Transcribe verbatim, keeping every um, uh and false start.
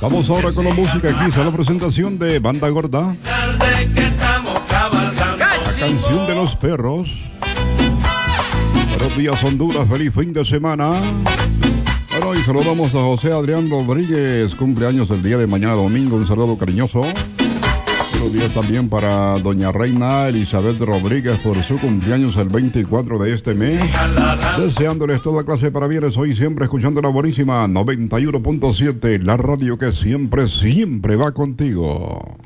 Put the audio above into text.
Vamos ahora con la música. Aquí está la presentación de Banda Gorda. La canción de los perros. Buenos días, Honduras. Feliz fin de semana. Bueno, y saludamos a José Adrián Rodríguez, cumpleaños el día de mañana domingo. Un saludo cariñoso. Buenos días también para doña Reina Elizabeth Rodríguez por su cumpleaños el veinticuatro de este mes. Deseándoles toda clase de parabienes hoy, siempre escuchando la buenísima noventa y uno punto siete, la radio que siempre, siempre va contigo.